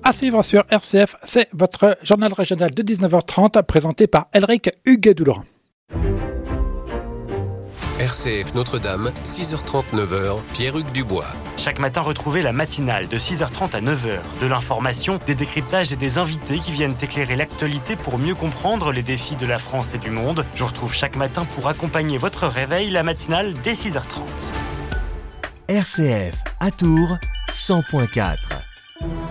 À suivre sur RCF, c'est votre journal régional de 19h30 présenté par Elric Hugues-Doulon. RCF Notre-Dame, 6h30, 9h, Pierre-Hugues Dubois. Chaque matin, retrouvez la matinale de 6h30 à 9h. De l'information, des décryptages et des invités qui viennent éclairer l'actualité pour mieux comprendre les défis de la France et du monde. Je vous retrouve chaque matin pour accompagner votre réveil, la matinale dès 6h30. RCF à Tours, 100.4.